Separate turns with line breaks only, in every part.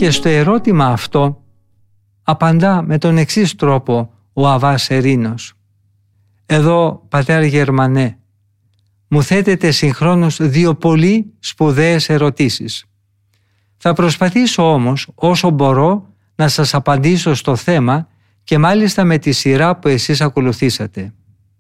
Και στο ερώτημα αυτό απαντά με τον εξής τρόπο ο Αββάς Ερήνος. Εδώ, πατέρα Γερμανέ, μου θέτετε συγχρόνως δύο πολύ σπουδαίες ερωτήσεις. Θα προσπαθήσω όμως όσο μπορώ να σας απαντήσω στο θέμα και μάλιστα με τη σειρά που εσείς ακολουθήσατε.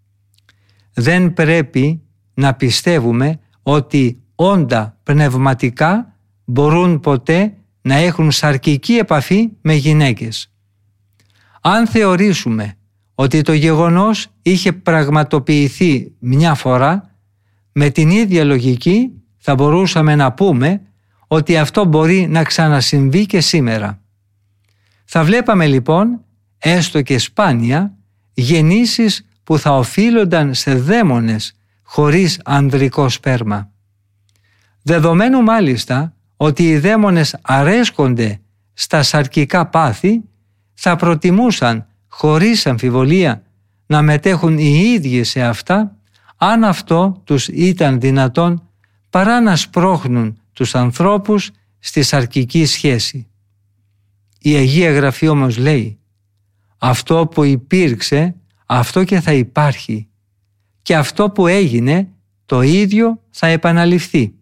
Δεν πρέπει να πιστεύουμε ότι όντα πνευματικά μπορούν ποτέ να έχουν σαρκική επαφή με γυναίκες. Αν θεωρήσουμε ότι το γεγονός είχε πραγματοποιηθεί μια φορά, με την ίδια λογική θα μπορούσαμε να πούμε ότι αυτό μπορεί να ξανασυμβεί και σήμερα. Θα βλέπαμε λοιπόν, έστω και σπάνια, γεννήσεις που θα οφείλονταν σε δαίμονες χωρίς ανδρικό σπέρμα. Δεδομένου μάλιστα ότι οι δαίμονες αρέσκονται στα σαρκικά πάθη, θα προτιμούσαν χωρίς αμφιβολία να μετέχουν οι ίδιοι σε αυτά, αν αυτό τους ήταν δυνατόν, παρά να σπρώχνουν τους ανθρώπους στη σαρκική σχέση. Η Αγία Γραφή όμως λέει, αυτό που υπήρξε, αυτό και θα υπάρχει, και αυτό που έγινε, το ίδιο θα επαναληφθεί.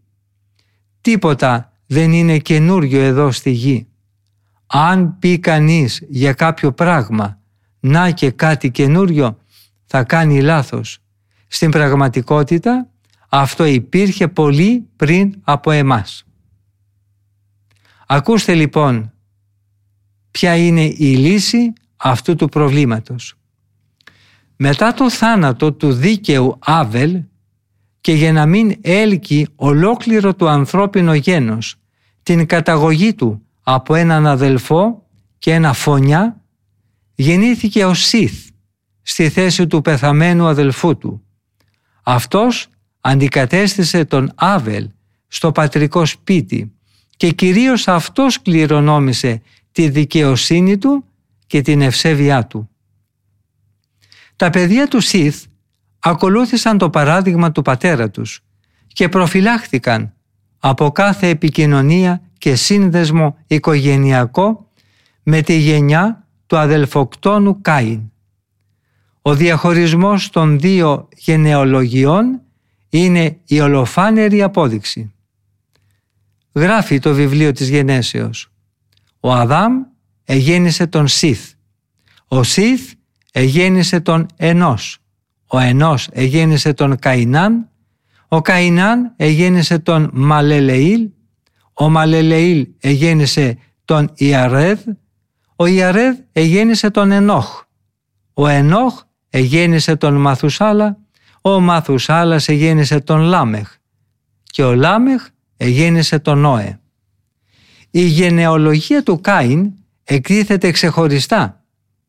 Τίποτα δεν είναι καινούριο εδώ στη γη. Αν πει κανείς για κάποιο πράγμα, να και κάτι καινούριο, θα κάνει λάθος. Στην πραγματικότητα, αυτό υπήρχε πολύ πριν από εμάς. Ακούστε λοιπόν ποια είναι η λύση αυτού του προβλήματος. Μετά το θάνατο του δίκαιου Άβελ και για να μην έλκει ολόκληρο το ανθρώπινο γένος την καταγωγή του από έναν αδελφό και ένα φωνιά, γεννήθηκε ο Σιθ στη θέση του πεθαμένου αδελφού του. Αυτός αντικατέστησε τον Άβελ στο πατρικό σπίτι και κυρίως αυτός κληρονόμησε τη δικαιοσύνη του και την ευσέβειά του. Τα παιδιά του Σιθ ακολούθησαν το παράδειγμα του πατέρα τους και προφυλάχθηκαν από κάθε επικοινωνία και σύνδεσμο οικογενειακό με τη γενιά του αδελφοκτόνου Κάιν. Ο διαχωρισμός των δύο γενεολογιών είναι η ολοφάνερη απόδειξη. Γράφει το βιβλίο της Γενέσεως. Ο Αδάμ εγέννησε τον Σιθ. Ο Σιθ εγέννησε τον Ενός. Ο Ενός εγέννησε τον Καϊνάν. Ο Καϊνάν εγέννησε τον Μαλελεήλ. Ο Μαλελεήλ εγέννησε τον Ιαρέδ. Ο Ιαρέδ εγέννησε τον Ενόχ. Ο Ενόχ εγέννησε τον Μαθουσάλα. Ο Μαθουσάλας εγέννησε τον Λάμεχ. Και ο Λάμεχ εγέννησε τον Νόε. Η γενεολογία του Κάιν εκτίθεται ξεχωριστά.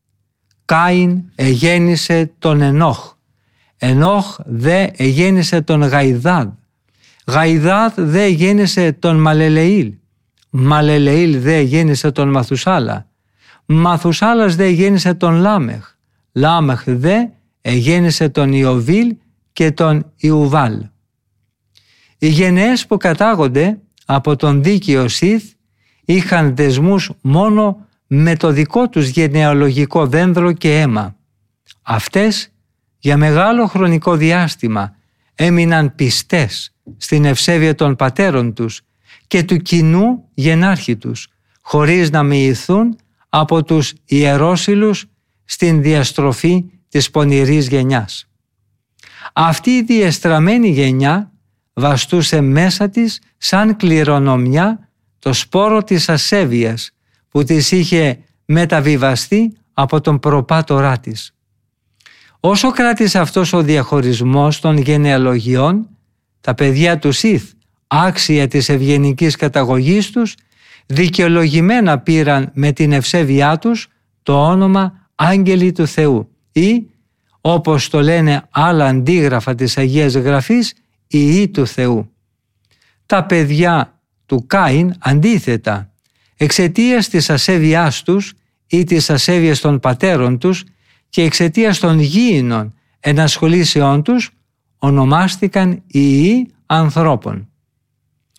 Κάιν εγέννησε τον Ενόχ. Ενόχ δε εγέννησε τον Γαϊδάδ. Γαϊδάδ δε εγέννησε τον Μαλελεήλ. Μαλελεήλ δε εγέννησε τον Μαθουσάλα. Μαθουσάλας δε εγέννησε τον Λάμεχ. Λάμεχ δε εγέννησε τον Ιωβίλ και τον Ιουβάλ. Οι γενναίες που κατάγονται από τον δίκαιο Σιθ είχαν δεσμούς μόνο με το δικό τους γενεαλογικό δένδρο και αίμα. Αυτές για μεγάλο χρονικό διάστημα έμειναν πιστές στην ευσέβεια των πατέρων τους και του κοινού γενάρχη τους, χωρίς να μοιηθούν από τους ιερόσυλους στην διαστροφή της πονηρής γενιάς. Αυτή η διεστραμμένη γενιά βαστούσε μέσα της σαν κληρονομιά το σπόρο της ασέβειας που της είχε μεταβιβαστεί από τον προπάτορά της. Όσο κράτησε αυτός ο διαχωρισμός των γενεαλογιών, τα παιδιά του Σιθ, άξια της ευγενικής καταγωγής τους, δικαιολογημένα πήραν με την ευσέβειά τους το όνομα άγγελοι του Θεού ή, όπως το λένε άλλα αντίγραφα της Αγίας Γραφής, ιοί του Θεού. Τα παιδιά του Κάιν αντίθετα, εξαιτίας της ασέβειάς τους ή της ασέβειας των πατέρων τους και εξαιτίας των γήινων ενασχολήσεών τους, ονομάστηκαν ιοί ανθρώπων.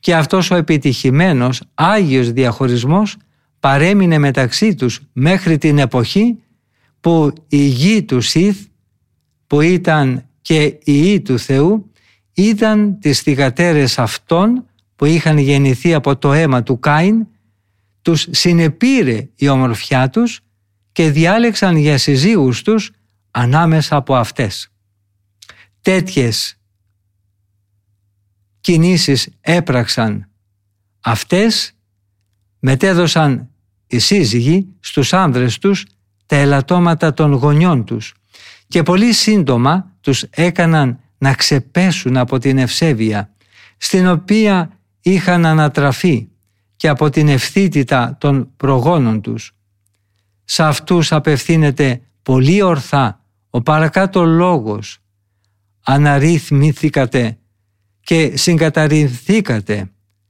και αυτός ο επιτυχημένος Άγιος διαχωρισμός παρέμεινε μεταξύ τους μέχρι την εποχή που η γη του Σιθ, που ήταν και η γη του Θεού, είδαν τις θυγατέρες αυτών που είχαν γεννηθεί από το αίμα του Κάιν, τους συνεπήρε η ομορφιά τους και διάλεξαν για συζύγους τους ανάμεσα από αυτές. Τέτοιες κινήσεις έπραξαν αυτές, μετέδωσαν οι σύζυγοι στους άνδρες τους τα ελαττώματα των γονιών τους και πολύ σύντομα τους έκαναν να ξεπέσουν από την ευσέβεια στην οποία είχαν ανατραφεί και από την ευθύτητα των προγόνων τους. Σε αυτούς απευθύνεται πολύ ορθά ο παρακάτω λόγος. Αναρρυθμήθηκατε και συγκαταρρυνθήκατε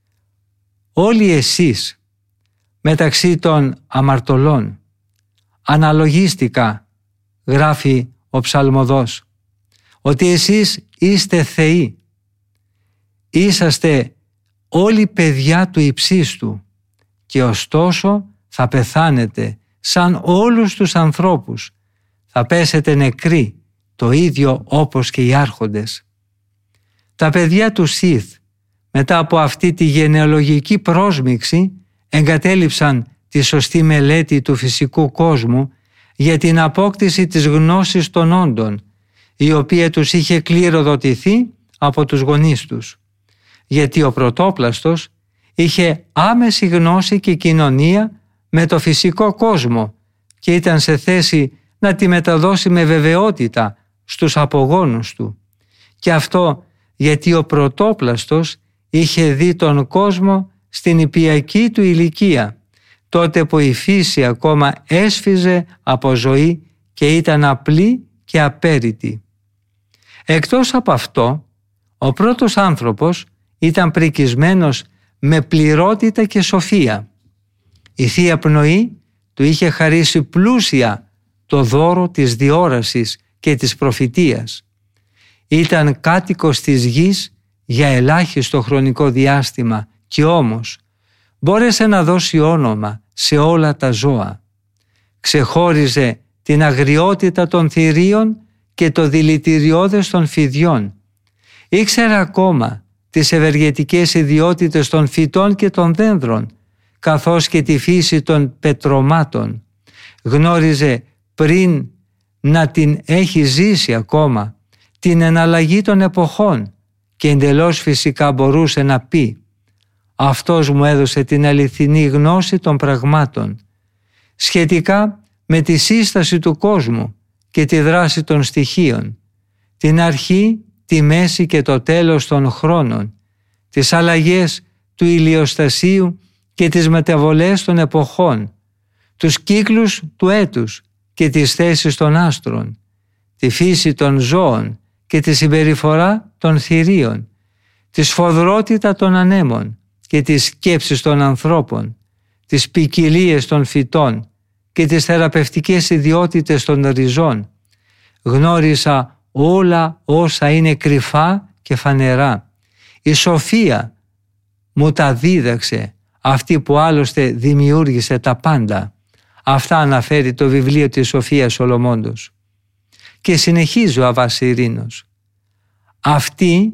όλοι εσείς μεταξύ των αμαρτωλών. Αναλογίστηκα, γράφει ο ψαλμοδός, ότι εσείς είστε θεοί. Είσαστε όλοι παιδιά του υψίστου και ωστόσο θα πεθάνετε σαν όλους τους ανθρώπους. Θα πέσετε νεκροί, το ίδιο όπως και οι άρχοντες. Τα παιδιά του Σιθ, μετά από αυτή τη γενεαλογική πρόσμιξη, εγκατέλειψαν τη σωστή μελέτη του φυσικού κόσμου για την απόκτηση της γνώσης των όντων, η οποία τους είχε κληροδοτηθεί από τους γονείς τους. Γιατί ο πρωτόπλαστος είχε άμεση γνώση και κοινωνία με το φυσικό κόσμο και ήταν σε θέση να τη μεταδώσει με βεβαιότητα στους απογόνους του. Και αυτό γιατί ο πρωτόπλαστος είχε δει τον κόσμο στην ιππιακή του ηλικία, τότε που η φύση ακόμα έσφιζε από ζωή και ήταν απλή και απέρριτη. Εκτός από αυτό, ο πρώτος άνθρωπος ήταν πρικισμένος με πληρότητα και σοφία. Η Θεία Πνοή του είχε χαρίσει πλούσια το δώρο της διόρασης και της προφητείας. Ήταν κάτοικος της γης για ελάχιστο χρονικό διάστημα και όμως μπόρεσε να δώσει όνομα σε όλα τα ζώα. Ξεχώριζε την αγριότητα των θηρίων και το δηλητηριώδες των φιδιών. Ήξερε ακόμα τις ευεργετικές ιδιότητες των φυτών και των δένδρων, καθώς και τη φύση των πετρωμάτων. Γνώριζε πριν να την έχει ζήσει ακόμα την εναλλαγή των εποχών και εντελώς φυσικά μπορούσε να πει «Αυτός μου έδωσε την αληθινή γνώση των πραγμάτων» σχετικά με τη σύσταση του κόσμου και τη δράση των στοιχείων, την αρχή, τη μέση και το τέλος των χρόνων, τις αλλαγές του ηλιοστασίου και τις μεταβολές των εποχών, τους κύκλους του έτους και τις θέσεις των άστρων, τη φύση των ζώων και τη συμπεριφορά των θηρίων, τη σφοδρότητα των ανέμων και τις σκέψεις των ανθρώπων, τις ποικιλίες των φυτών και τις θεραπευτικές ιδιότητες των ριζών. Γνώρισα όλα όσα είναι κρυφά και φανερά. Η σοφία μου τα δίδαξε, αυτή που άλλωστε δημιούργησε τα πάντα. Αυτά αναφέρει το βιβλίο της Σοφίας Σολομώντος. Και συνεχίζει ο Αββάς Ειρήνος. Αυτή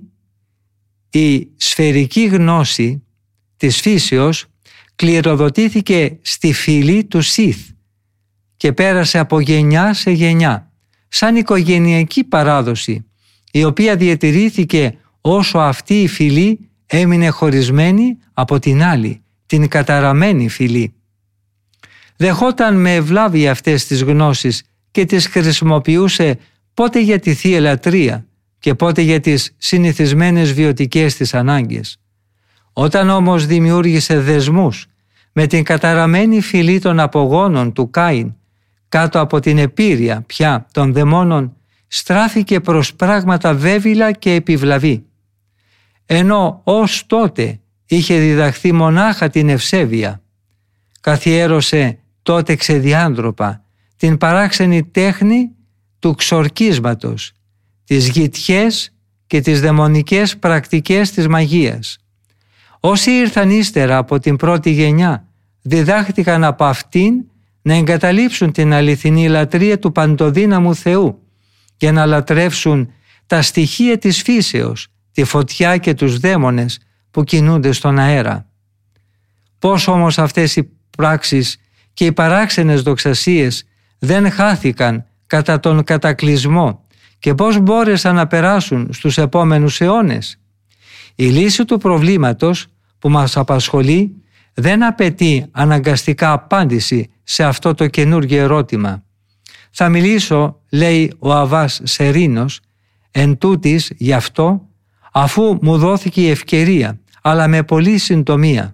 η σφαιρική γνώση της φύσεως κληροδοτήθηκε στη φυλή του Σιθ και πέρασε από γενιά σε γενιά, σαν οικογενειακή παράδοση, η οποία διατηρήθηκε όσο αυτή η φυλή έμεινε χωρισμένη από την άλλη, την καταραμένη φυλή. Δεχόταν με ευλάβεια αυτές τις γνώσεις και τις χρησιμοποιούσε πότε για τη Θεία Λατρεία και πότε για τις συνηθισμένες βιωτικές της ανάγκες. Όταν όμως δημιούργησε δεσμούς με την καταραμένη φυλή των απογόνων του Κάιν κάτω από την επίρρεια πια των δαιμόνων, στράφηκε προς πράγματα βέβυλα και επιβλαβή. Ενώ ως τότε είχε διδαχθεί μονάχα την ευσέβεια, καθιέρωσε τότε ξεδιάντροπα την παράξενη τέχνη του ξορκίσματος, τις γητιές και τις δαιμονικές πρακτικές της μαγείας. Όσοι ήρθαν ύστερα από την πρώτη γενιά διδάχτηκαν από αυτήν να εγκαταλείψουν την αληθινή λατρεία του παντοδύναμου Θεού και να λατρεύσουν τα στοιχεία της φύσεως, τη φωτιά και τους δαίμονες που κινούνται στον αέρα. Πώς όμως αυτές οι πράξεις και οι παράξενες δοξασίες δεν χάθηκαν κατά τον κατακλυσμό και πώς μπόρεσαν να περάσουν στους επόμενους αιώνες? Η λύση του προβλήματος που μας απασχολεί δεν απαιτεί αναγκαστικά απάντηση σε αυτό το καινούργιο ερώτημα. Θα μιλήσω, λέει ο Αββάς Σερίνος, εν τούτης γι' αυτό, αφού μου δόθηκε η ευκαιρία, αλλά με πολλή συντομία.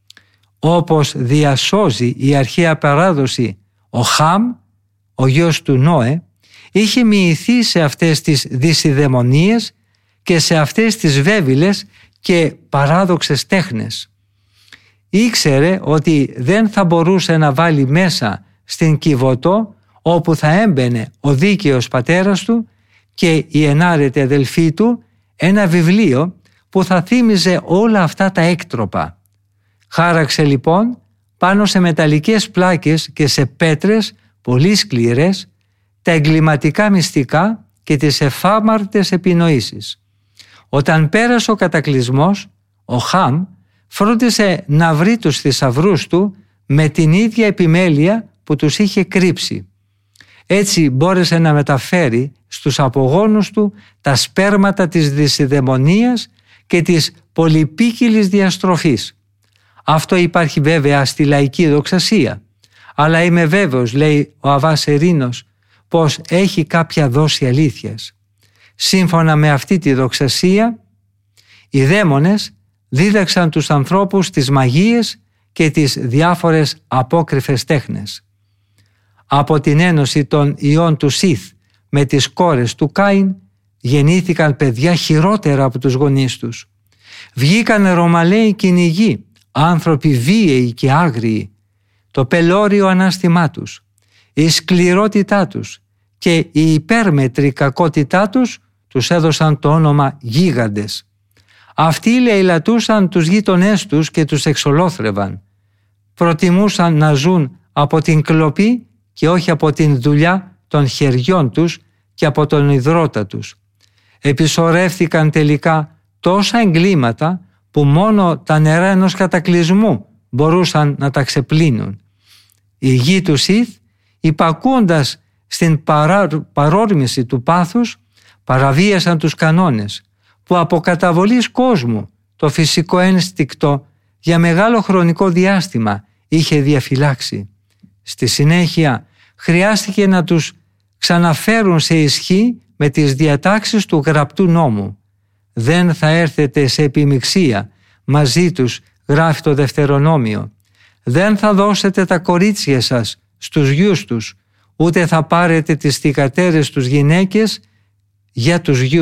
Όπως διασώζει η αρχαία παράδοση, ο Χαμ, ο γιος του Νόε, είχε μοιηθεί σε αυτές τις δυσιδαιμονίες και σε αυτές τις βέβηλες και παράδοξες τέχνες. Ήξερε ότι δεν θα μπορούσε να βάλει μέσα στην Κιβωτό, όπου θα έμπαινε ο δίκαιος πατέρας του και η ενάρετη αδελφή του, ένα βιβλίο που θα θύμιζε όλα αυτά τα έκτροπα. Χάραξε λοιπόν πάνω σε μεταλλικές πλάκες και σε πέτρες πολύ σκληρές τα εγκληματικά μυστικά και τις εφάμαρτες επινοήσεις. Όταν πέρασε ο κατακλυσμός, ο Χαμ φρόντισε να βρει τους θησαυρούς του με την ίδια επιμέλεια που τους είχε κρύψει. Έτσι μπόρεσε να μεταφέρει στους απογόνους του τα σπέρματα της δυσιδαιμονίας και της πολυπίκυλης διαστροφής. Αυτό υπάρχει βέβαια στη λαϊκή δοξασία, αλλά είμαι βέβαιος, λέει ο Αββάς Σερίνος, πως έχει κάποια δόση αλήθειας. Σύμφωνα με αυτή τη δοξασία, οι δαίμονες δίδαξαν τους ανθρώπους τις μαγείες και τις διάφορες απόκρυφες τέχνες. Από την ένωση των ιών του Σιθ με τις κόρες του Κάιν γεννήθηκαν παιδιά χειρότερα από τους γονείς τους. Βγήκαν Ρωμαλαίοι κυνηγοί, άνθρωποι βίαιοι και άγριοι. Το πελώριο ανάστημά τους, η σκληρότητά τους και η υπέρμετρη κακότητά τους έδωσαν το όνομα γίγαντες. Αυτοί λαιλατούσαν τους γείτονές τους και τους εξολόθρευαν. Προτιμούσαν να ζουν από την κλοπή και όχι από την δουλειά των χεριών τους και από τον ιδρώτα τους. Επισορεύθηκαν τελικά τόσα εγκλήματα που μόνο τα νερά ενός κατακλυσμού μπορούσαν να τα ξεπλύνουν. Οι γη του Σιθ, υπακούοντας στην παρόρμηση του πάθους, παραβίασαν τους κανόνες που από καταβολής κόσμου το φυσικό ένστικτο για μεγάλο χρονικό διάστημα είχε διαφυλάξει. Στη συνέχεια χρειάστηκε να τους ξαναφέρουν σε ισχύ με τις διατάξεις του γραπτού νόμου. Δεν θα έρθετε σε επιμιξία μαζί τους, γράφει το Δευτερονόμιο. Δεν θα δώσετε τα κορίτσια σας στους γιους τους, ούτε θα πάρετε τις θυγατέρες τους γυναίκες για τους γιους